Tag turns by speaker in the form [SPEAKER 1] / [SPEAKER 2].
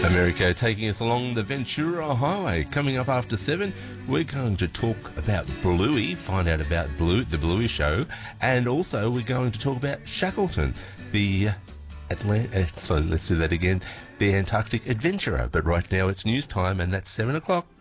[SPEAKER 1] America taking us along the Ventura Highway. Coming up after 7, we're going to talk about Bluey, find out about the Bluey show, and also we're going to talk about Shackleton, the let's do that again, the Antarctic adventurer. But right now it's news time, and that's 7 o'clock.